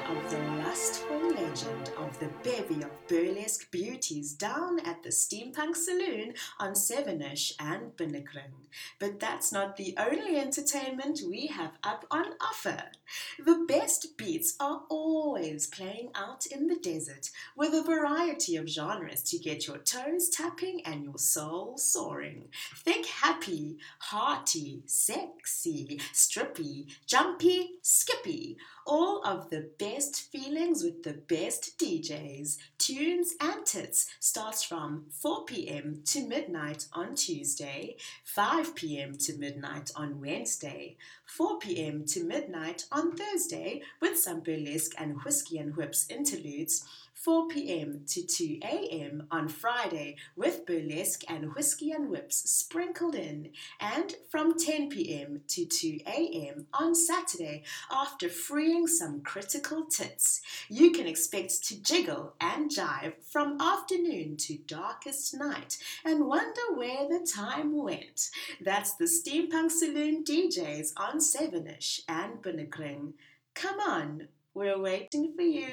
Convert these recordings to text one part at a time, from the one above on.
of the lustful legend of the bevy of burlesque beauties down at the Steampunk Saloon on Sevenish and Binnekring. But that's not the only entertainment we have up on offer. The best beats are always playing out in the desert, with a variety of genres to get your toes tapping and your soul soaring. Think happy, hearty, sexy, strippy, jumpy, skippy. All of the best feelings with the best DJs. Tunes and Tits starts from 4 p.m. to midnight on Tuesday, 5 p.m. to midnight on Wednesday, 4 p.m. to midnight on Thursday with some burlesque and whiskey and whips interludes, 4 p.m. to 2 a.m. on Friday with burlesque and whiskey and whips sprinkled in, and from 10 p.m. to 2 a.m. on Saturday after freeing some critical tits. You can expect to jiggle and jive from afternoon to darkest night and wonder where the time went. That's the Steampunk Saloon DJs on Sevenish and Binnekring. Come on, we're waiting for you.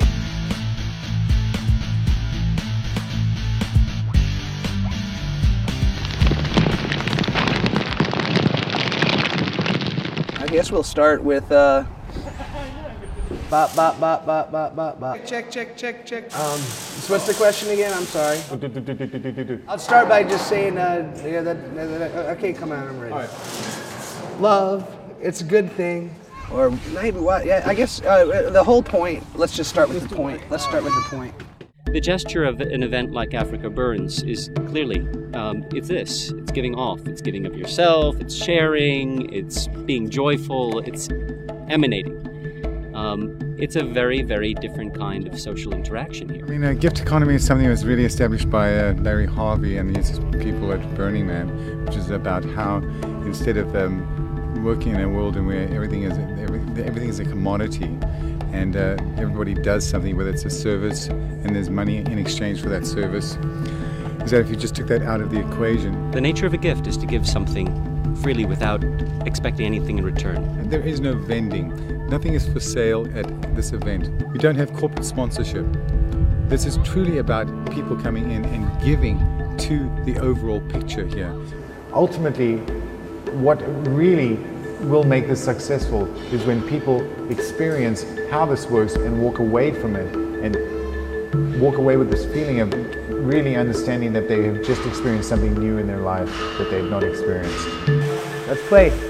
I guess we'll start with bop bop bop bop bop bop bop bop. Check. So what's the question again? I'm sorry. I'll start by just saying, okay, come on, I'm ready. All right. Love, it's a good thing. Or maybe what? Yeah, I guess the whole point. Let's just start with the point. Let's start with the point. The gesture of an event like Africa Burns is clearly, it's this. It's giving off. It's giving of yourself. It's sharing. It's being joyful. It's emanating. It's a very, very different kind of social interaction here. I mean, a gift economy is something that was really established by Larry Harvey and his people at Burning Man, which is about how instead of working in a world in where everything is a commodity, and everybody does something, whether it's a service and there's money in exchange for that service, is that if you just took that out of the equation. The nature of a gift is to give something freely without expecting anything in return. And there is no vending. Nothing is for sale at this event. We don't have corporate sponsorship. This is truly about people coming in and giving to the overall picture here. Ultimately, what really will make this successful is when people experience how this works and walk away from it, and walk away with this feeling of really understanding that they have just experienced something new in their life that they've not experienced. Let's play.